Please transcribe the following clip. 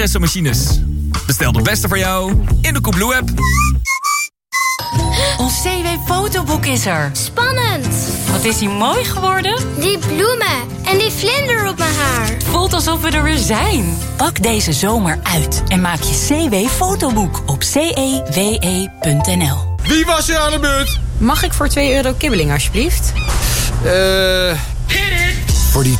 espresso-machines. Bestel de beste voor jou in de Coolblue-app. Ons CW-fotoboek is er. Spannend! Wat is die mooi geworden? Die bloemen en die vlinder op mijn haar. Het voelt alsof we er weer zijn. Pak deze zomer uit en maak je CW-fotoboek op cewe.nl. Wie was er aan de beurt? Mag ik voor €2 kibbeling, alsjeblieft? Voor die